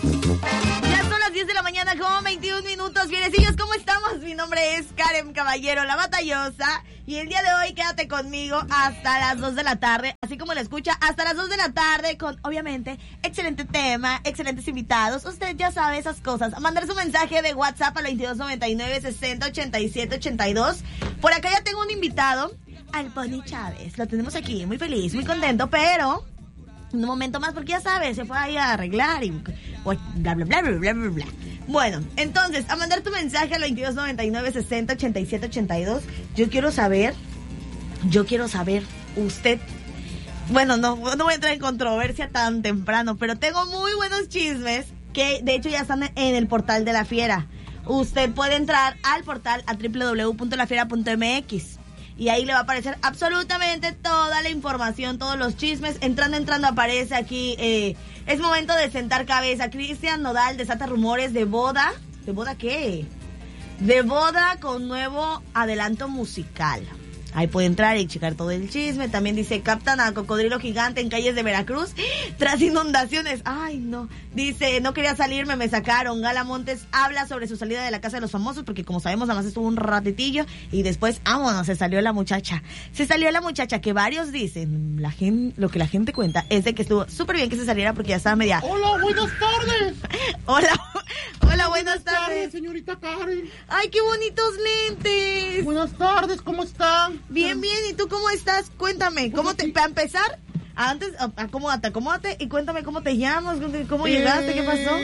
Ya son las 10 de la mañana con 21 minutos. Bienestillos, ¿cómo estamos? Mi nombre es Karen Caballero, la batallosa. Y el día de hoy quédate conmigo hasta las 2 de la tarde. Así como lo escucha, hasta las 2 de la tarde con, obviamente, excelente tema, excelentes invitados. Usted ya sabe esas cosas. Mandar su mensaje de WhatsApp al 2299-608782. Por acá ya tengo un invitado, al Pony Chávez. Lo tenemos aquí, muy feliz, muy contento, pero... un momento más, porque ya sabes, se fue ahí a arreglar y bla, bla, bla, bla, bla, bla, bla. Bueno, entonces, a mandar tu mensaje al 2299-608782. Yo quiero saber, usted... Bueno, no voy a entrar en controversia tan temprano, pero tengo muy buenos chismes que, de hecho, ya están en el portal de La Fiera. Usted puede entrar al portal a www.lafiera.mx. Y ahí le va a aparecer absolutamente toda la información, todos los chismes. Entrando, aparece aquí. Es momento de sentar cabeza. Cristian Nodal desata rumores de boda. ¿De boda qué? De boda con nuevo adelanto musical. Ahí puede entrar y checar todo el chisme. También dice, captan a cocodrilo gigante en calles de Veracruz tras inundaciones. Ay, no. Dice, no quería salirme, me sacaron. Gala Montes habla sobre su salida de la casa de los famosos, porque como sabemos, además estuvo un ratitillo y después, vámonos, se salió la muchacha. Que varios dicen, lo que la gente cuenta es de que estuvo súper bien que se saliera porque ya estaba media... Hola, buenas tardes. Hola, buenas tardes, señorita Karen. Ay, qué bonitos lentes. Buenas tardes, ¿cómo están? Bien, ¿y tú cómo estás? Cuéntame, para empezar, antes, acomódate y cuéntame cómo te llamas, cómo llegaste, qué pasó.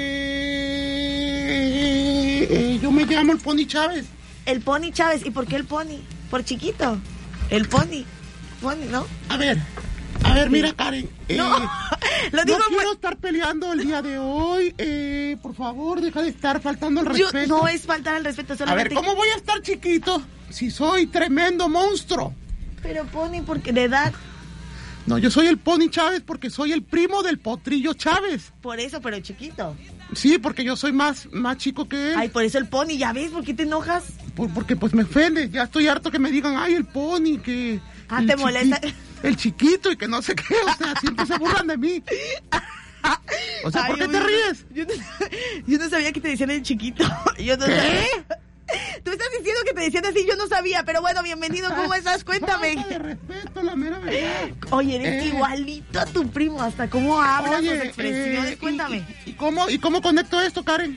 Yo me llamo el Pony Chávez. El Pony Chávez, ¿y por qué el Pony? Por chiquito, el Pony, ¿no? A ver, mira, Karen. No, lo digo no quiero estar peleando el día de hoy. Por favor, deja de estar faltando el respeto. No es faltar el respeto, solamente... A ver, ¿cómo voy a estar chiquito si soy tremendo monstruo? Pero Pony, porque de edad... No, yo soy el Pony Chávez porque soy el primo del Potrillo Chávez. Por eso, pero chiquito. Sí, porque yo soy más chico que él. Ay, por eso el Pony, ¿ya ves? ¿Por qué te enojas? Porque pues me ofende. Ya estoy harto que me digan, ay, el Pony, que... Ah, ¿te molesta? El chiquito y que no sé qué, o sea, siempre se burlan de mí. O sea, ¿por qué te ríes? Yo no sabía que te decían el chiquito. Yo no sabía. Tú estás diciendo que te decían así, yo no sabía, pero bueno, bienvenido, ¿cómo estás? Cuéntame. Falta de respeto, la mera verdad. Oye, eres igualito a tu primo, hasta cómo hablas, sus expresiones, cuéntame. ¿Y cómo conecto esto, Karen?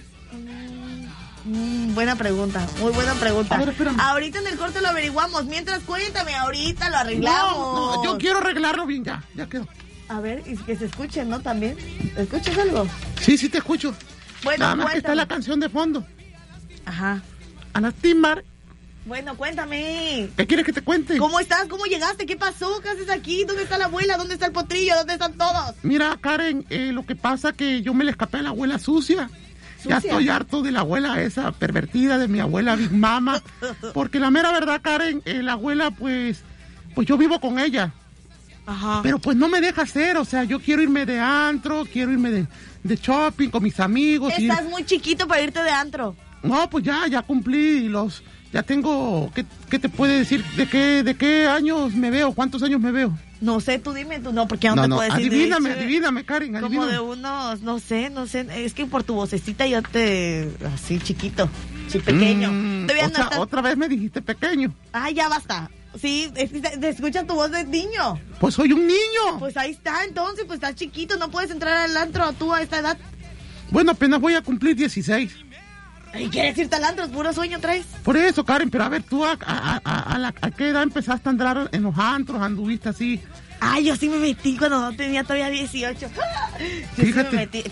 Buena pregunta, muy buena pregunta. A ver, espérame. Ahorita en el corte lo averiguamos, mientras cuéntame, ahorita lo arreglamos. No, yo quiero arreglarlo bien, ya quedó. A ver, y que se escuche, ¿no? También. ¿Escuchas algo? Sí, te escucho. Bueno, nada más cuéntame. que está la canción de fondo. Ajá. A lastimar. Bueno, cuéntame. ¿Qué quieres que te cuente? ¿Cómo estás? ¿Cómo llegaste? ¿Qué pasó? ¿Qué haces aquí? ¿Dónde está la abuela? ¿Dónde está el potrillo? ¿Dónde están todos? Mira, Karen, lo que pasa que yo me le escapé a la abuela sucia. Ya estoy harto de la abuela esa pervertida, de mi abuela Big Mama. Porque la mera verdad, Karen, la abuela, pues yo vivo con ella. Ajá. Pero pues no me deja hacer, o sea, yo quiero irme de antro, quiero irme de shopping con mis amigos. Estás muy chiquito para irte de antro. No, pues ya cumplí ya tengo, ¿qué te puede decir? ¿De qué años me veo? ¿Cuántos años me veo? No sé, tú dime, tú no, porque no te puedo decir. Adivíname, Karen, adivíname. Como de unos, no sé, es que por tu vocecita yo así chiquito, sí, pequeño. Otra vez me dijiste pequeño. Ay, ya basta. Sí, es que te escuchan tu voz de niño. Pues soy un niño. Pues ahí está, entonces, pues estás chiquito, no puedes entrar al antro tú a esta edad. Bueno, apenas voy a cumplir 16. ¿Y quieres irte al antro? ¿Puro sueño traes? Por eso, Karen, pero a ver, ¿tú a qué edad empezaste a andar en los antros? ¿Anduviste así? Ay, yo sí me metí cuando no tenía todavía 18. Fíjate. Sí me metí,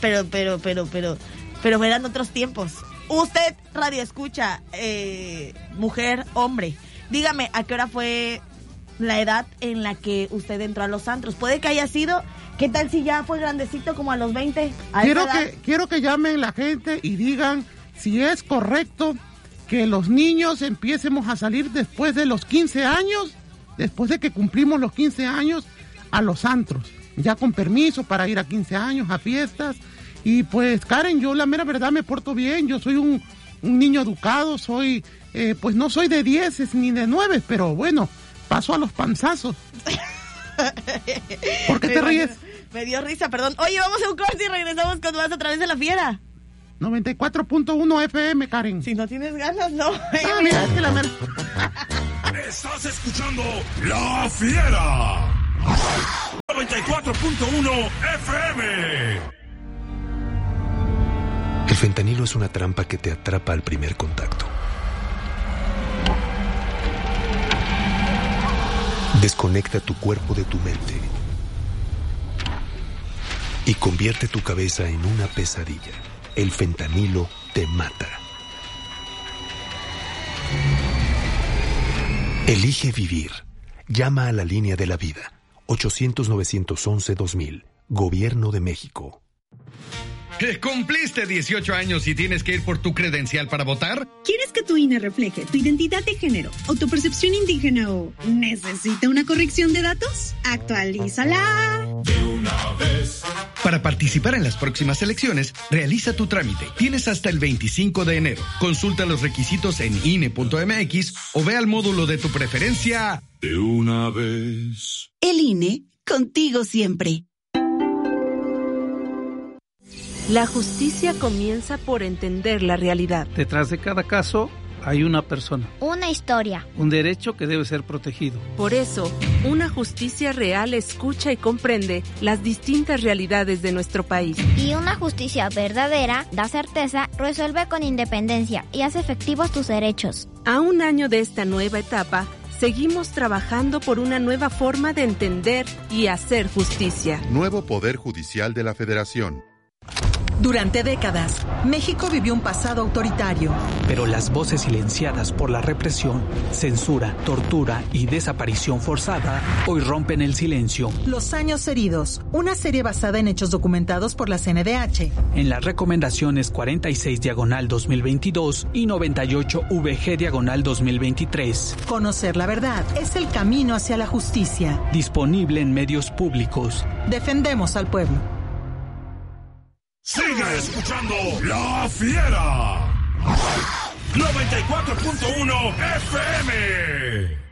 pero eran otros tiempos. Usted, radio escucha, mujer, hombre, dígame, ¿a qué hora fue la edad en la que usted entró a los antros? Puede que haya sido, ¿qué tal si ya fue grandecito como a los 20? Quiero que llamen la gente y digan si es correcto que los niños empiecemos a salir después de los 15 años, después de que cumplimos los 15 años, a los antros, ya con permiso para ir a 15 años, a fiestas. Y pues, Karen, yo la mera verdad me porto bien, yo soy un niño educado, soy, pues no soy de 10 ni de 9, pero bueno, paso a los panzazos. ¿Por qué te ríes? Me dio risa, perdón. Oye, vamos a un corte y regresamos con más a través de La Fiera. 94.1 FM, Karen. Si no tienes ganas, no. Mira, es que la Estás escuchando La Fiera. 94.1 FM. El fentanilo es una trampa que te atrapa al primer contacto. Desconecta tu cuerpo de tu mente y convierte tu cabeza en una pesadilla. El fentanilo te mata. Elige vivir. Llama a la línea de la vida. 800-911-2000. Gobierno de México. ¿Cumpliste 18 años y tienes que ir por tu credencial para votar? ¿Quieres que tu INE refleje tu identidad de género, autopercepción indígena o necesita una corrección de datos? ¡Actualízala! De una vez. Para participar en las próximas elecciones, realiza tu trámite. Tienes hasta el 25 de enero. Consulta los requisitos en INE.mx o ve al módulo de tu preferencia. De una vez. El INE, contigo siempre. La justicia comienza por entender la realidad. Detrás de cada caso hay una persona. Una historia. Un derecho que debe ser protegido. Por eso, una justicia real escucha y comprende las distintas realidades de nuestro país. Y una justicia verdadera da certeza, resuelve con independencia y hace efectivos tus derechos. A un año de esta nueva etapa, seguimos trabajando por una nueva forma de entender y hacer justicia. Nuevo Poder Judicial de la Federación. Durante décadas, México vivió un pasado autoritario. Pero las voces silenciadas por la represión, censura, tortura y desaparición forzada hoy rompen el silencio. Los años heridos, una serie basada en hechos documentados por la CNDH. En las recomendaciones 46/2022 y 98-VG/2023. Conocer la verdad es el camino hacia la justicia. Disponible en medios públicos. Defendemos al pueblo. Sigue escuchando La Fiera. 94.1 FM.